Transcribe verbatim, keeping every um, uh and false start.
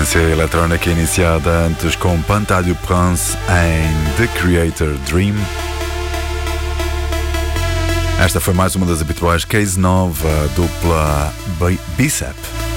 sequência eletrónica iniciada antes com Panta du Prince em The Creator Dream. Esta foi mais uma das habituais Case nove, a dupla Bicep.